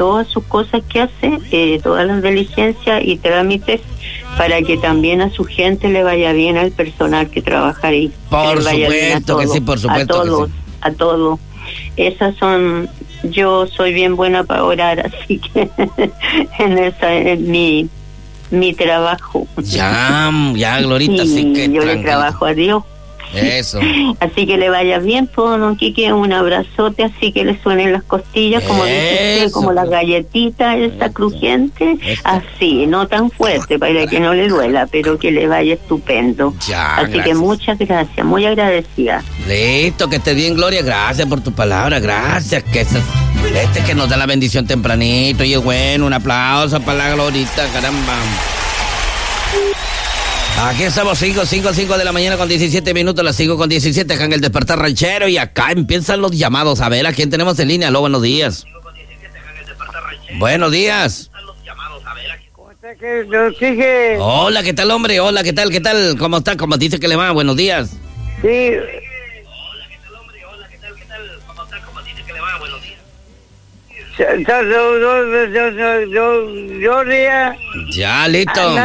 todas sus cosas que hace, todas las diligencias y trámites, para que también a su gente le vaya bien, al personal que trabaja ahí. Por supuesto que sí, por supuesto que sí. A todos. Esas son... Yo soy bien buena para orar, así que en mi trabajo. Ya, Glorita, sí que yo le trabajo a Dios. Eso. Así que le vaya bien, pues, don Quique, un abrazote, así que le suenen las costillas, como dice usted, como las galletitas, esa crujiente, así, no tan fuerte, para que no le duela, pero que le vaya estupendo. Ya, así gracias. que muchas gracias, muy agradecida. Listo, que esté bien, Gloria, gracias por tu palabra, gracias, que que nos da la bendición tempranito, y es bueno, un aplauso para la Glorita, caramba. Aquí estamos 5 de la mañana con 17 minutos, las 5 con 17, acá en el Despertar Ranchero, y acá empiezan los llamados. A ver, ¿a quién tenemos en línea? Aló, buenos días. Buenos días. ¿Cómo está, que don Quique? Hola, ¿qué tal, hombre? Hola, ¿qué tal? ¿Cómo está? ¿Cómo dice que le va? Buenos días. Sí. Hola, ¿qué tal, hombre? Hola, ¿qué tal? ¿Cómo está? ¿Cómo dice que le va? Buenos días. Ya, listo.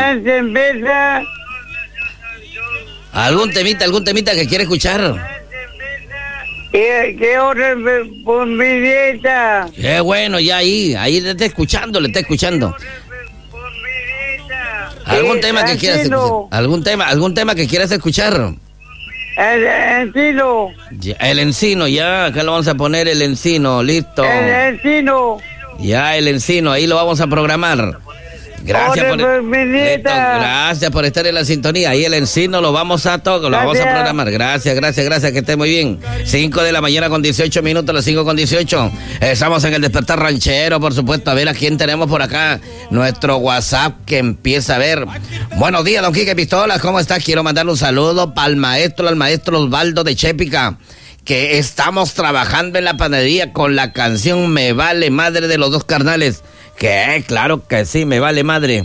¿Algún temita que quiere escuchar? ¿Qué hora por mi dieta? Qué bueno, ya ahí le está escuchando. ¿Algún tema que quieras escuchar? ¿Algún tema que quieras escuchar? El encino. El encino, ya, acá lo vamos a poner, el encino, listo. El encino. Ya, el encino, ahí lo vamos a programar. Gracias por estar en la sintonía. Ahí el encino lo vamos a programar. Gracias, que esté muy bien. 5 de la mañana con 18 minutos, las 5 con 18. Estamos en el Despertar Ranchero, por supuesto. A ver a quién tenemos por acá. Nuestro WhatsApp que empieza a ver. Buenos días, don Quique Pistolas, ¿cómo estás? Quiero mandarle un saludo al maestro Osvaldo de Chépica, que estamos trabajando en la panadería con la canción Me Vale Madre de los Dos Carnales. Que claro que sí, me vale madre,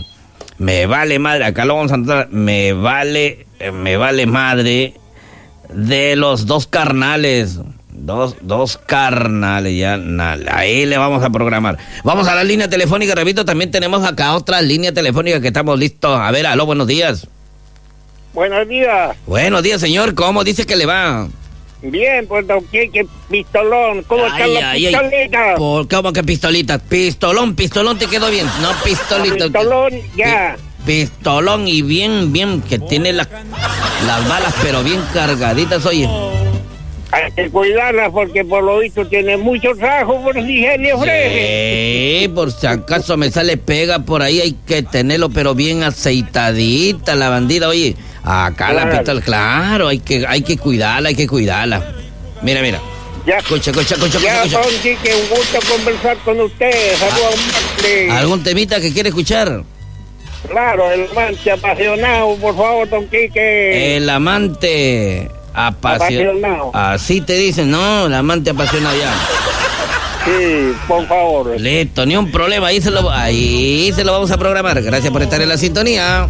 acá lo vamos a anotar, me vale madre de los dos carnales, dos carnales, ya, ahí le vamos a programar. Vamos a la línea telefónica, repito, también tenemos acá otra línea telefónica que estamos listos. A ver, aló, buenos días. Buenos días. Buenos días, señor, ¿cómo dice que le va? Bien, pues don Quique Pistolón, ¿cómo están las pistolitas? ¿Cómo que pistolitas? Pistolón te quedó bien, no pistolito. Pistolón, ya. Pistolón y bien, que tiene las balas pero bien cargaditas, oye. Hay que cuidarlas porque por lo visto tiene mucho trabajo por si se le ofrece. Sí, por si acaso me sale pega por ahí, hay que tenerlo pero bien aceitadita la bandida, oye. Acá claro. La pistola, claro, hay que cuidarla. Mira. Ya. Escucha. Ya, don Quique, un gusto conversar con usted. Saludos. ¿Algún temita que quiere escuchar? Claro, el amante apasionado, por favor, don Quique. El amante apasionado. Así te dicen, ¿no? El amante apasionado ya. Sí, por favor. Listo, ni un problema, ahí se lo vamos a programar. Gracias por estar en la sintonía.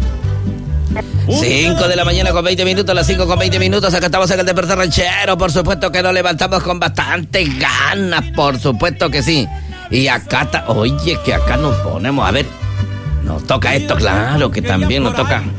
5 de la mañana con 20 minutos, las 5 con 20 minutos, acá estamos en el Despertar Ranchero, por supuesto que nos levantamos con bastante ganas, por supuesto que sí. Y acá oye, que acá nos ponemos, a ver, nos toca esto, claro que también nos toca.